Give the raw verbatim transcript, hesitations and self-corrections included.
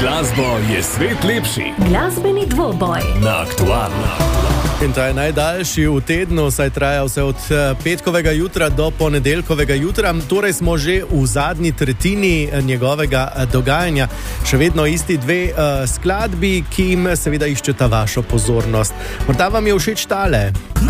glasbo je svet lepši. Glasbeni dvoboj Na Aktualno. In ta je najdaljši v tednu, saj traja vse od petkovega jutra do ponedeljkovega jutra. Torej smo že v zadnji tretjini njegovega dogajanja. Še vedno isti dve uh, skladbi, ki jim seveda iščeta vašo pozornost. Morda vam je všeč tale.